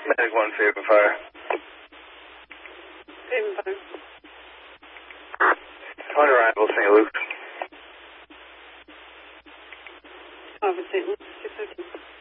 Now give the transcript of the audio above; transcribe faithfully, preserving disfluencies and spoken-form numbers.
Medic one, Faven Fire. Faven Fire. On arrival, Saint Luke. Officer Saint Luke, six oh two.